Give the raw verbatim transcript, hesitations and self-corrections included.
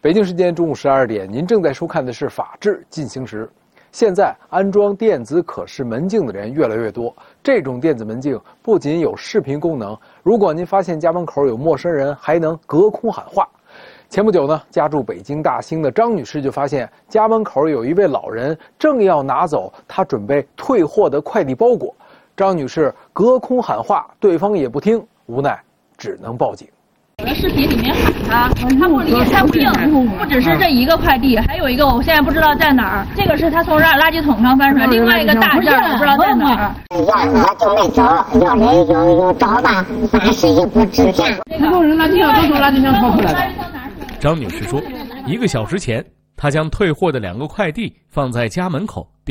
北京时间中午十二点，您正在收看的是《法治进行时》。现在安装电子可视门禁的人越来越多，这种电子门禁不仅有视频功能，如果您发现家门口有陌生人，还能隔空喊话。前不久呢，家住北京大兴的张女士就发现家门口有一位老人正要拿走她准备退货的快递包裹，张女士隔空喊话，对方也不听，无奈只能报警。 我的视频里面喊他，他不理，他不应，不只是这一个快递，还有一个我现在不知道在哪儿。这个是他从垃垃圾桶上翻出来，另外一个大件我不知道在哪儿。 要我就没走，要人有有找吧，但是也不值钱。 很多人垃圾箱都从垃圾箱掏出来的。 张女士说，一个小时前，她将退货的两个快递放在家门口。